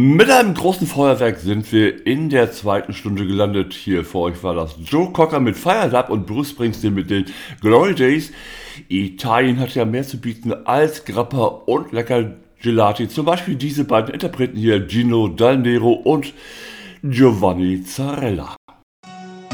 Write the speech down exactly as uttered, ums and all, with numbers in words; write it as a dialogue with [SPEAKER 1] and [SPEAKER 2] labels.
[SPEAKER 1] Mit einem großen Feuerwerk sind wir in der zweiten Stunde gelandet. Hier vor euch war das Joe Cocker mit Fire Lab und Bruce Springsteen mit den Glory Days. Italien hat ja mehr zu bieten als Grappa und lecker Gelati. Zum Beispiel diese beiden Interpreten hier, Gino Dal Nero und Giovanni Zarella.